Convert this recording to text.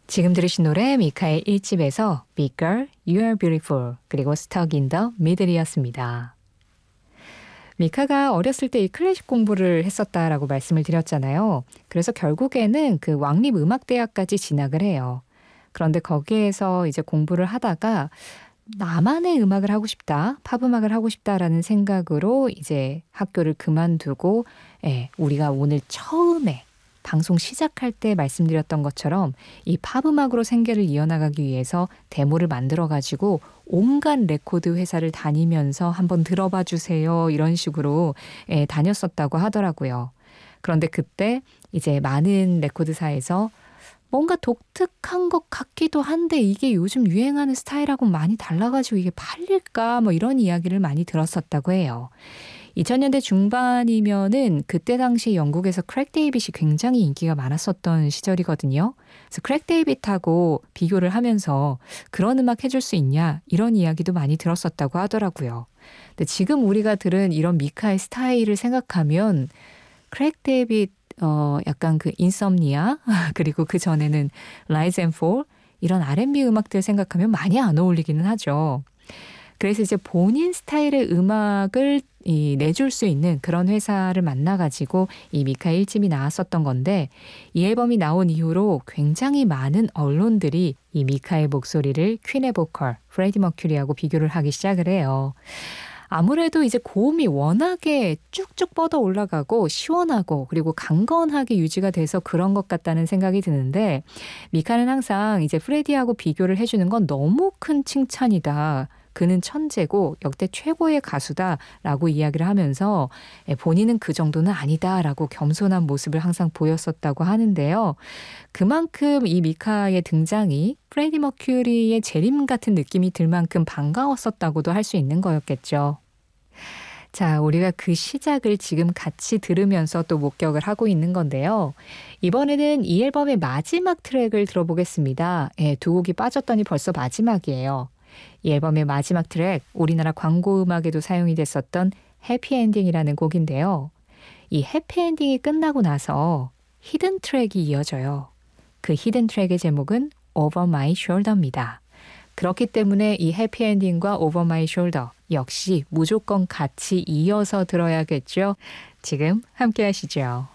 지금 들으신 노래 미카의 1집에서 Big Girl, You Are Beautiful 그리고 Stuck in the Middle이었습니다. 미카가 어렸을 때 이 클래식 공부를 했었다라고 말씀을 드렸잖아요. 그래서 결국에는 그 왕립음악대학까지 진학을 해요. 그런데 거기에서 이제 공부를 하다가 나만의 음악을 하고 싶다, 팝음악을 하고 싶다라는 생각으로 이제 학교를 그만두고 우리가 오늘 처음에 방송 시작할 때 말씀드렸던 것처럼 이 팝음악으로 생계를 이어나가기 위해서 데모를 만들어가지고 온갖 레코드 회사를 다니면서 한번 들어봐 주세요. 이런 식으로 다녔었다고 하더라고요. 그런데 그때 이제 많은 레코드사에서 뭔가 독특한 것 같기도 한데 이게 요즘 유행하는 스타일하고 많이 달라가지고 이게 팔릴까 뭐 이런 이야기를 많이 들었었다고 해요. 2000년대 중반이면은 그때 당시 영국에서 크랙 데이빗이 굉장히 인기가 많았었던 시절이거든요. 그래서 크랙 데이빗하고 비교를 하면서 그런 음악 해줄 수 있냐 이런 이야기도 많이 들었었다고 하더라고요. 근데 지금 우리가 들은 이런 미카의 스타일을 생각하면 크랙 데이빗 약간 그 인썸니아 그리고 그 전에는 라이즈 앤 폴 이런 R&B 음악들 생각하면 많이 안 어울리기는 하죠. 그래서 이제 본인 스타일의 음악을 내줄 수 있는 그런 회사를 만나가지고 이 미카의 1집이 나왔었던 건데 이 앨범이 나온 이후로 굉장히 많은 언론들이 이 미카의 목소리를 퀸의 보컬 프레디 머큐리하고 비교를 하기 시작을 해요. 아무래도 이제 고음이 워낙에 쭉쭉 뻗어 올라가고 시원하고 그리고 강건하게 유지가 돼서 그런 것 같다는 생각이 드는데 미카는 항상 이제 프레디하고 비교를 해주는 건 너무 큰 칭찬이다. 그는 천재고 역대 최고의 가수다라고 이야기를 하면서 본인은 그 정도는 아니다라고 겸손한 모습을 항상 보였었다고 하는데요. 그만큼 이 미카의 등장이 프레디 머큐리의 재림 같은 느낌이 들 만큼 반가웠었다고도 할 수 있는 거였겠죠. 자, 우리가 그 시작을 지금 같이 들으면서 또 목격을 하고 있는 건데요. 이번에는 이 앨범의 마지막 트랙을 들어보겠습니다. 두 곡이 빠졌더니 벌써 마지막이에요. 이 앨범의 마지막 트랙, 우리나라 광고 음악에도 사용이 됐었던 해피엔딩이라는 곡인데요. 이 해피엔딩이 끝나고 나서 히든 트랙이 이어져요. 그 히든 트랙의 제목은 Over My Shoulder입니다. 그렇기 때문에 이 해피엔딩과 Over My Shoulder 역시 무조건 같이 이어서 들어야겠죠. 지금 함께 하시죠.